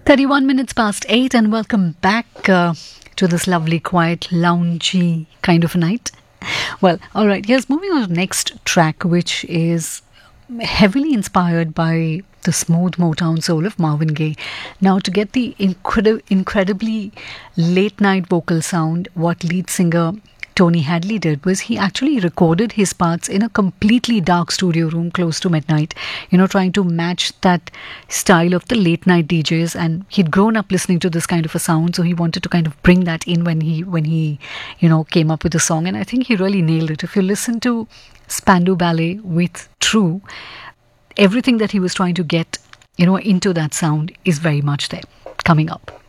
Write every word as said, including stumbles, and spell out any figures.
thirty-one minutes past eight, and welcome back uh, to this lovely, quiet, loungy kind of a night. Well, all right, yes, moving on to the next track, which is heavily inspired by the smooth Motown soul of Marvin Gaye. Now, to get the incredi- incredibly late night vocal sound, what lead singer Tony Hadley did was he actually recorded his parts in a completely dark studio room close to midnight, you know, trying to match that style of the late night D Js. And he'd grown up listening to this kind of a sound, so he wanted to kind of bring that in when he, when he, you know, came up with the song. And I think he really nailed it. If you listen to Spandau Ballet with True, everything that he was trying to get, you know, into that sound is very much there. Coming up.